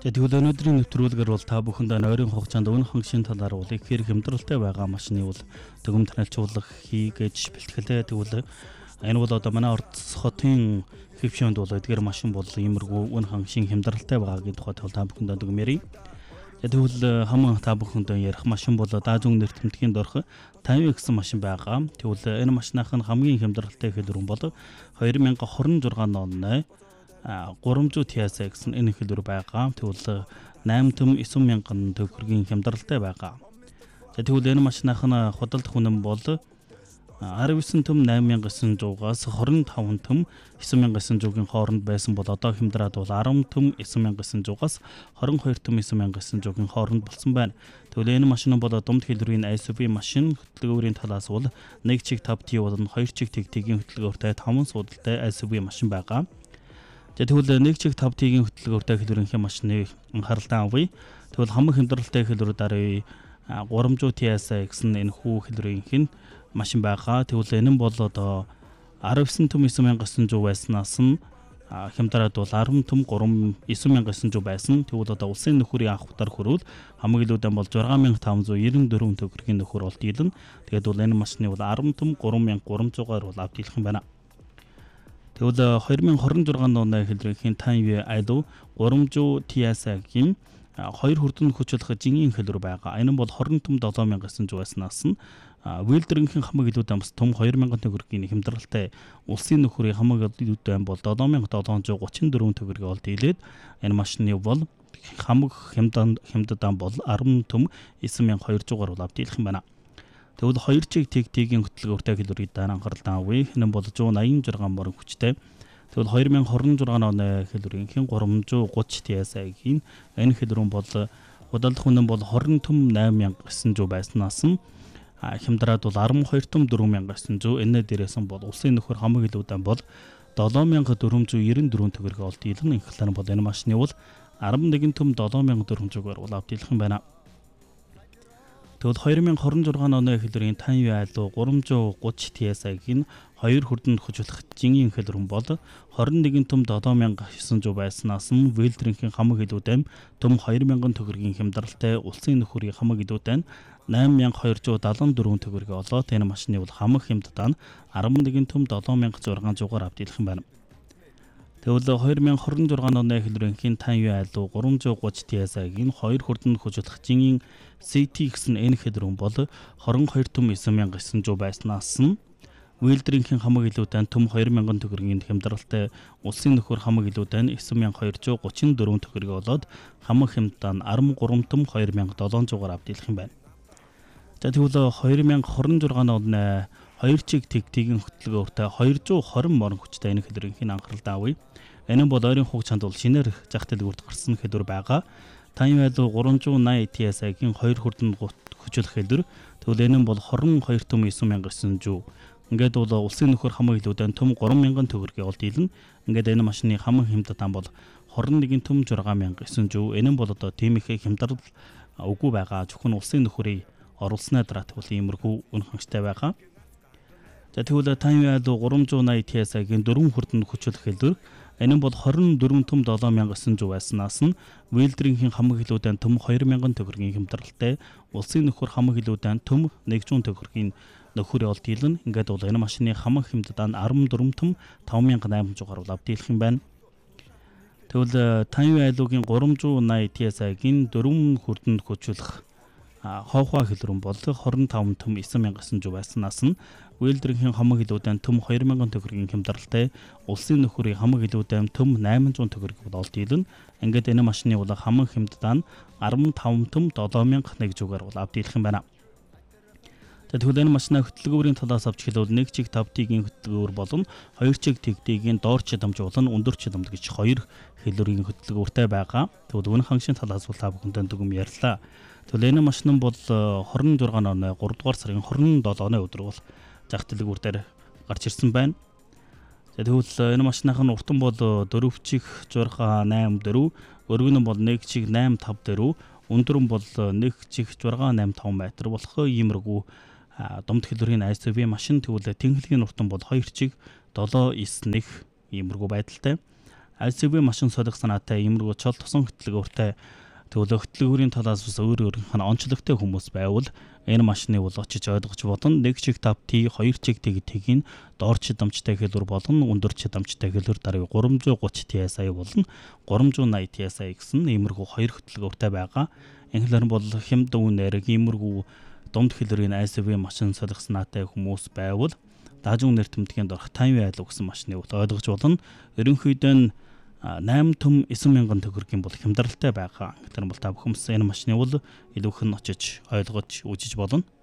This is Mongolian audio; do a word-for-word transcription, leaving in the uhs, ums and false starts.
За тэгвэл өнөөдрийн нэвтрүүлгээр бол та бүхэнд ойрын хугацаанд өнө хангашийн талаар бол ихээр хямдралтай байгаа машины бол дүгм танилцуулга хийгээд бэлтгэлээ. Тэгвэл энэ бол одоо манай Орос хотын хэвшээнд бол эдгээр машин бол иймэрхүү өнө хангашийн хямдралтай байгаагийн тухайд та бүхэнд дүгмээрий. Тэгвэл хамаа та бүхэнд ярих машин бол даазун нэртэмтгийн дорх пятьдесят гэсэн машин байгаа. Тэгвэл энэ машинах нь хамгийн хямдралтай хэлбэр бол две тысячи двадцать шесть оны гурамжуу ти эс гэсэн энэ хэлбэр байгаа. Тэгвэл eight том nine мянган төгрөгийн хямдралтай байгаа. За тэгвэл энэ машинах нь худалдах үнэн бол nineteen том eight thousand nine hundred-аас twenty-five том nine thousand nine hundred-ийн хооронд байсан бол одоо хямдраад бол ten том nine thousand nine hundred-аас twenty-two том nine thousand nine hundred-ийн хооронд болсон байна. Тэгвэл энэ машин бол дунд хэлбэрийн эс ю ви машин, хөтөлбөрийн талаас бол нэг чиг five T болон хоёр чиг T-ийн хөтөлбөртэй таван суудалтай эс ю ви машин байгаа. Тэгвэл нэг чиг five T-ийн хөтөлбөртэй хэлбэрийн машины анхааралтай авъя. Тэгвэл хамаг хямдралтай хэлбэрээр гурамжуу ти эс гэсэн энэ хүү хэлбэрийн машин байгаа. Тэгвэл энэ нь бол одоо nineteen том nine thousand nine hundred байснаас нь хямдраад бол ten том nine thousand nine hundred байсан. Тэгвэл одоо улсын нөхөрийн анх удаар хөрвөл хамгийн илүүдэн бол six thousand five hundred ninety-four төгрөгийн нөхөр бол дийлэн. Тэгээд бол энэ машины бол ten том three thousand three hundred-аар бол авч дийлэх юм байна. Тэгвэл twenty twenty-six оны хэлбэрийн Taiwan Aido гурамжуу ти эс-ийн хоёр хүрдэн хүчлэх жингийн хэлбэр байгаа. Энэ бол twenty том seven thousand nine hundred байснаас нь Вилдрингийн хамаг илүүдэн бас том two thousand төгрөгийн хямдралтай улсын нөхөрийн хамаг илүүдэн бол seven thousand seven hundred thirty-four төгрөгийг ол дийлээд энэ машины бол хамаг хямдан хямддан бол ten том nine thousand two hundred-аар бол авч дийлэх юм байна. Тэгвэл хоёр чиг T-ийн хөтөлбөртэй хэлбэрийг дараа анхааралтай авъя. Энэ бол one eighty-six морин хүчтэй. Тэгвэл twenty twenty-six оны хэлбэрийн three thirty ти эс-ийн энэ хэлбэр бол худалдах үнэн бол twenty том eight thousand nine hundred байснаас нь хямдраад бол twelve том four thousand nine hundred энэ дээрээс нь бол улсын нөхөр хамаг илүүдэн бол seven thousand four hundred ninety-four төгрөгийг ол дийлэн. Инхлээр бол энэ машины бол eleven том seven thousand four hundred-аар бол авч дийлэх юм байна. Тэгвэл twenty twenty-six оны хэлбэрийн Taiwan Aido three thirty ти эс-ийн хоёр хүрдэнд хүчлэх жингийн хэлбэр бол twenty-one том seven thousand nine hundred байснаас нь Вилдрингийн хамаг илүүдэн том two thousand төгрөгийн хямдралтай улсын нөхөрийн хамаг илүүдэн eight thousand two hundred seventy-four төгрөгийг олоод энэ машины бол хамаг хямддаа нь eleven том seven thousand six hundred-аар авч дийлэх юм байна. Тэгвэл twenty twenty-six оны хэлбэрийн Taiwan Aido three thirty ти эс-ийн хоёр хүрдэнд хүчлэх жингийн си ти гэсэн энэ хэлбэр бол twenty-two том nine thousand nine hundred байснаас нь Вилдрингийн хамаг илүүдэн том two thousand төгрөгийн хямдралтай улсын нөхөр хамаг илүүдэн nine thousand two hundred thirty-four төгрөгийг олоод хамаг хямддаа нь thirty-three том two thousand seven hundred-аар авч дийлэх юм байна. За тэгвэл twenty twenty-six оны хоёр чиг T-ийн хөтөлбөртэй two twenty морин хүчтэй энэ хэлбэрийн анхааралтай авъя. Энэ бол ойрын хугацаанд бол шинээр зах дэлгүүрт гарсан хэлбэр байгаа. Taiwan Aido three ninety ти эс-ийн хоёр хүрдэнд хүчлэх хэлбэр. Тэгвэл энэ бол twenty-two том nine thousand nine hundred. Ингээд бол улсын нөхөр хамаг илүүдэн том three thousand төгрөгийг ол дийлэн. Ингээд энэ машины хамаг хямддан бол twenty-one том six thousand nine hundred. Энэ бол одоо тийм их хямдрал үгүй байгаа. Зөвхөн улсын нөхөрийн оруулснаа дараа тэгвэл иймэрхүү үн хангалттай байгаа. За тэгвэл Taiwan Aido three ninety ти эс-ийн дөрвөн хүрдэнд хүчлэх хэлбэр. Энэ бол twenty-four том seven thousand nine hundred байснаас нь Вилдрингийн хамаг илүүдэн том two thousand төгрөгийн хямдралтай улсын нөхөр хамаг илүүдэн том one hundred төгрөгийн нөхөр ол дийлэн. Ингээд бол энэ машины хамаг хямддаа нь fourteen том five thousand eight hundred-аар бол авч дийлэх юм байна. Тэгвэл Taiwan Aido-гийн three ninety ти эс-ийн дөрвөн хүрдэнд хүчлэх хоохоо хэлбэр бол twenty-five том nine thousand nine hundred байснаас нь Вилдрингийн хамаг илүүдэн том two thousand төгрөгийн хямдралтай улсын нөхөрийн хамаг илүүдэн том eight hundred төгрөгийг бол дийлэн. Ингээд энэ машины бол хамаг хямддаа нь fifty-five том seven thousand one hundred-аар бол авч дийлэх юм байна. Тэгвэл энэ машина хөтөлбөрийн талаас авч хэлбэл нэг чиг five T-ийн хөтөлбөр болон хоёр чиг T-ийн доор чадамж болон өндөр чадамж гэж хоёр хэлбэрийн хөтөлбөртэй байгаа. Тэгвэл үнэ хангашийн талаас бол та бүхэндээ дүгм ярьлаа. Тэгвэл энэ машин бол twenty-six оны three дугаар сарын twenty-seven-ны өдөр бол зах дэлгүүр дээр гарч ирсэн байна. За тэгвэл энэ машинах нь уртан бол four чих six eight four, өргөн нь бол one чих eight five four, өндөр нь бол one чих six eight five метр болох иймэрхүү домд хэлбэрийн эс ю ви машин. Тэгвэл тэнхлэгийн уртан бол two чих seven nine иймэрхүү байдалтай. ай си ви машин солих санаатай иймэрхүү чол тосон хөтөлбөртэй тэгвэл хөтөлбөрийн талаас бас өөр өөрийнх нь онцлогтой хүмүүс байвал энэ машины бол очиж ойлгож бодно. нэг чиг тав ти, хоёр чиг тэгтийг доор чидамжтай хэлбэр болгоно, өндөр чидамжтай хэлбэр дараа гурван зуун гурван ти эс ай болон гурван зуун найман ти эс ай гэсэн иймэрхүү хоёр хөтөлбөртэй байгаа. Инглер нь бол хямд үнээр иймэрхүү дунд хэлбэрийн ай си ви машин солих санаатай хүмүүс байвал даажун нэр тэмдгийн дорх тайван айлуу гэсэн машины бол ойлгож болно. Ерөнхийдөө нь найман том девять мянган төгрөгийн бол хямдралтай байгаа. Тэр бол та бүхэн энэ машины бол илүүх нь очиж ойлгож үзэж болно.